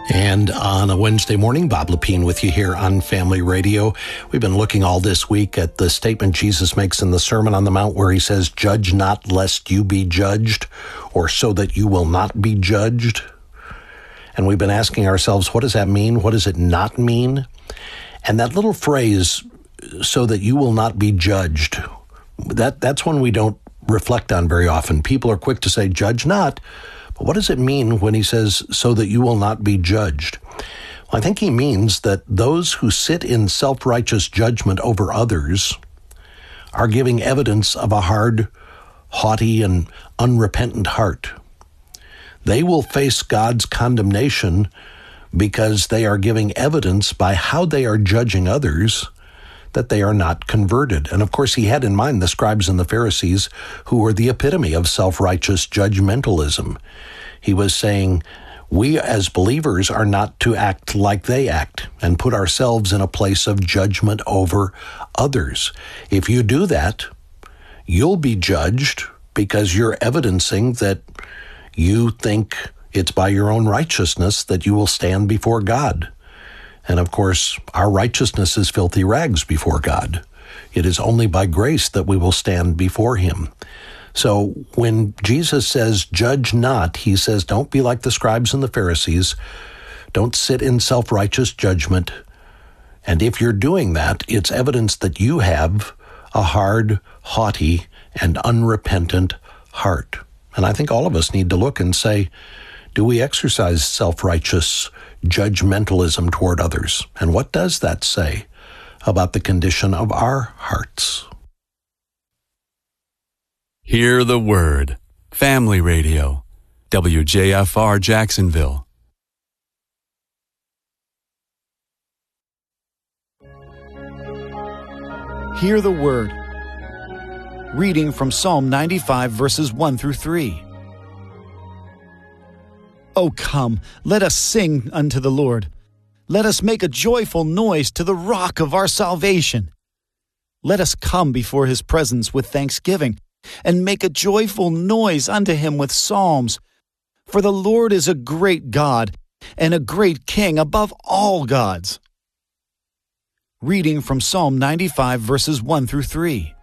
And on a Wednesday morning, Bob Lepine with you here on Family Radio. We've been looking all this week at the statement Jesus makes in the Sermon on the Mount where he says, "Judge not lest you be judged," or so that you will not be judged. And we've been asking ourselves, what does that mean? What does it not mean? And that little phrase, "so that you will not be judged," that's one we don't reflect on very often. People are quick to say, "Judge not." What does it mean when he says, "so that you will not be judged"? Well, I think he means that those who sit in self-righteous judgment over others are giving evidence of a hard, haughty, and unrepentant heart. They will face God's condemnation because they are giving evidence by how they are judging others that they are not converted. And of course, he had in mind the scribes and the Pharisees, who were the epitome of self-righteous judgmentalism. He was saying, we as believers are not to act like they act and put ourselves in a place of judgment over others. If you do that, you'll be judged because you're evidencing that you think it's by your own righteousness that you will stand before God. And of course, our righteousness is filthy rags before God. It is only by grace that we will stand before him. So when Jesus says, "Judge not," he says, don't be like the scribes and the Pharisees. Don't sit in self-righteous judgment. And if you're doing that, it's evidence that you have a hard, haughty, and unrepentant heart. And I think all of us need to look and say, do we exercise self-righteous judgmentalism toward others? And what does that say about the condition of our hearts? Hear the Word. Family Radio. WJFR Jacksonville. Hear the Word. Reading from Psalm 95, verses 1 through 3. O come, let us sing unto the Lord. Let us make a joyful noise to the rock of our salvation. Let us come before his presence with thanksgiving, and make a joyful noise unto him with psalms. For the Lord is a great God, and a great King above all gods. Reading from Psalm 95, verses 1 through 3.